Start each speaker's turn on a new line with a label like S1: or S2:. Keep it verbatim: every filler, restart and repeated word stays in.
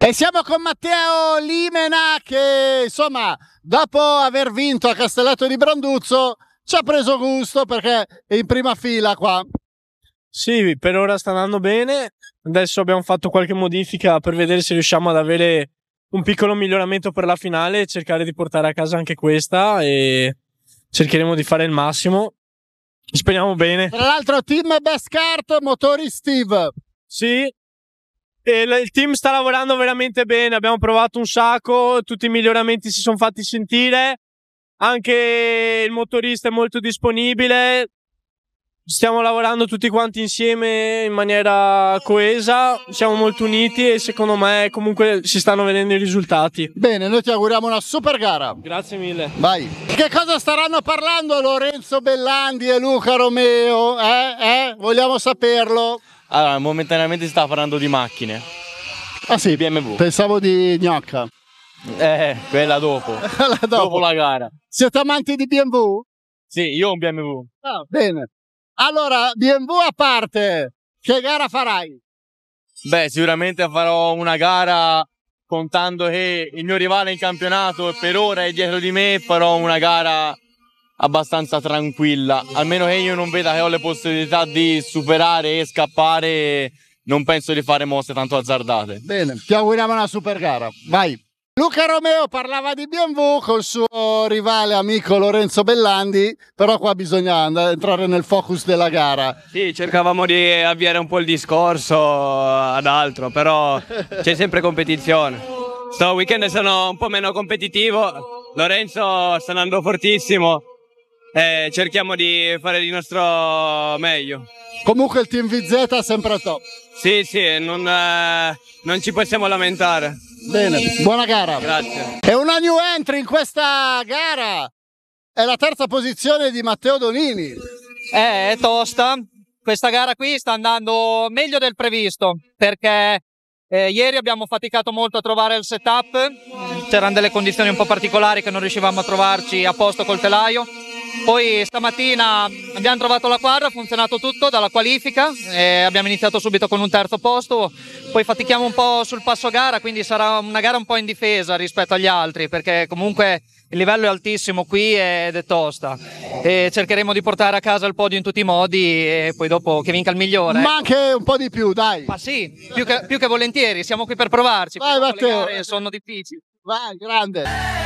S1: E siamo con Matteo Limena che, insomma, dopo aver vinto a Castelletto di Branduzzo ci ha preso gusto perché è in prima fila qua.
S2: Sì, per ora sta andando bene. Adesso abbiamo fatto qualche modifica per vedere se riusciamo ad avere un piccolo miglioramento per la finale e cercare di portare a casa anche questa, e cercheremo di fare il massimo. Speriamo bene.
S1: Tra l'altro team Best Kart, motori Steve.
S2: Sì, e il team sta lavorando veramente bene, abbiamo provato un sacco, tutti i miglioramenti si sono fatti sentire, anche il motorista è molto disponibile, stiamo lavorando tutti quanti insieme in maniera coesa, siamo molto uniti e secondo me comunque si stanno vedendo i risultati.
S1: Bene, noi ti auguriamo una super gara.
S2: Grazie mille.
S1: Vai. Che cosa staranno parlando Lorenzo Bellandi e Luca Romeo? Eh? Eh? Vogliamo saperlo.
S3: Allora, momentaneamente si sta parlando di macchine.
S1: Ah sì,
S3: B M W.
S1: Pensavo di gnocca.
S3: Eh, quella dopo.
S1: La dopo.
S3: Dopo la gara.
S1: Siete amanti di B M W?
S3: Sì, io ho un B M W.
S1: Ah, bene. Allora, B M W a parte, che gara farai?
S3: Beh, sicuramente farò una gara contando che il mio rivale in campionato per ora è dietro di me, farò una gara abbastanza tranquilla, almeno che io non veda che ho le possibilità di superare e scappare, non penso di fare mosse tanto azzardate.
S1: Bene, ti auguriamo una super gara, vai. Luca Romeo parlava di B M W col suo rivale amico Lorenzo Bellandi, però qua bisogna andare, entrare nel focus della gara.
S4: Sì, cercavamo di avviare un po' il discorso ad altro, però c'è sempre competizione. Sto weekend sono un po' meno competitivo, Lorenzo sta andando fortissimo e cerchiamo di fare di nostro meglio.
S1: Comunque il team V Z è sempre top.
S4: Sì, sì, non, eh, non ci possiamo lamentare.
S1: Bene, buona gara.
S4: Grazie.
S1: E una new entry in questa gara è la terza posizione di Matteo Donini.
S5: Eh, è tosta. Questa gara qui sta andando meglio del previsto perché eh, ieri abbiamo faticato molto a trovare il setup, c'erano delle condizioni un po' particolari che non riuscivamo a trovarci a posto col telaio. Poi stamattina abbiamo trovato la quadra, ha funzionato tutto dalla qualifica e abbiamo iniziato subito con un terzo posto. Poi fatichiamo un po' sul passo gara, quindi sarà una gara un po' in difesa rispetto agli altri perché comunque il livello è altissimo qui ed è tosta e cercheremo di portare a casa il podio in tutti i modi e poi dopo che vinca il migliore.
S1: Ma anche un po' di più, dai.
S5: Ma sì, più che, più che volentieri, siamo qui per provarci.
S1: Vai Matteo.
S5: Le gare sono difficili.
S1: Vai, grande.